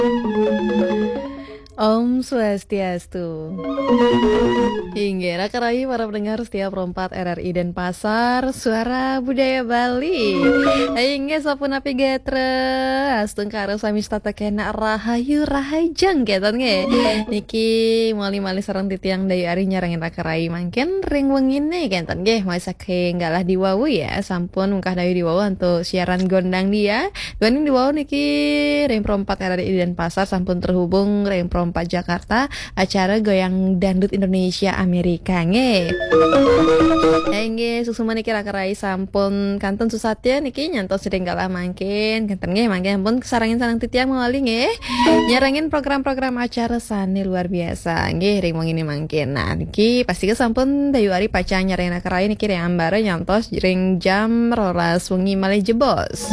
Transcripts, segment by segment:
Om Swastiastu. Hingga rakai para pendengar setiap rompat RRI dan Pasar Suara Budaya Bali. Hingga sapun api getre astung karo sami stata kena rahayu rahajang ketan nge. Niki mali-mali sarang titiang dayu ari nyarangin rakarai mangken ring wengine ketan nge. Maisake ngalah diwawu ya sampun mungkah dayu diwawu untuk siaran gondang dia. Gondang diwawu niki ring perompat RRI dan Pasar sampun terhubung ring perompat Jakarta acara goyang dangdut Indonesia Amerika nge. Nge susuma niki rakarai sampun kanton susatya niki nyantos sering kalah mangkin kanton nge mangkin pun sarangin sarang titiang mawali nge nyarangin program-program acara sani luar biasa nge ring ini mangkin. Nah niki pasti ke sampun dayu ari pacang nyarangin rakarai niki ring ambare nyantos ring jam rolas wengi malih jebos.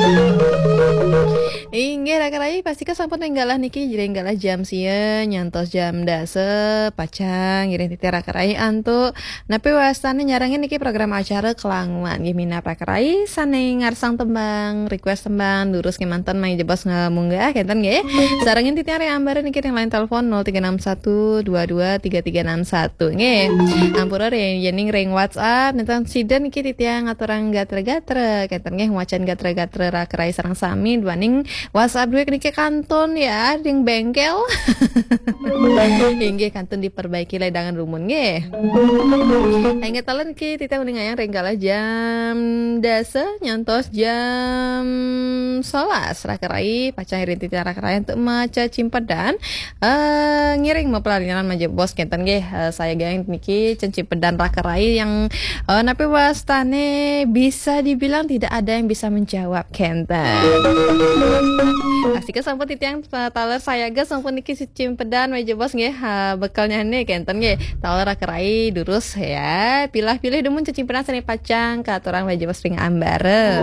Inggih rakarai pasti ke sampun tenggalah niki ring jam sia nyantos jam dase pacang ngiring titi rakarai antuk napi wastane nyarangin niki program acara kelanguan gimina rakarai sane ngarsang tembang request tembang lurus ke mantan main jebos ngamunggah kenten nggih sarangin titi are ambare niki yang lain telepon 0361223361 nggih ampura yening ring WhatsApp nenten siden niki titi ngaturang gatre-gatre kenten nggih wacan gatre-gatre rakarai sareng sami duaning WhatsApp duwe niki kanton ya ring bengkel. Hingga kantun diperbaiki ledangan rumun nge. Hingga talent ki tita mendingayang renggala jam dasa nyantos jam 11 rakarai pacang irin tita rakarai untuk maca cimpedan ngiring mempelarian maja bos kenten nge saya gayang niki cimpedan rakarai yang napi wastane bisa dibilang tidak ada yang bisa menjawab kenten. Asik sampun titiang taler saya ga sampun niki cimpedan maja bos nge bekalnya nih kenten nge taler rakarai durus ya pilih-pilih demun cimpedan seni pacang ke aturan maja bos ring ambare.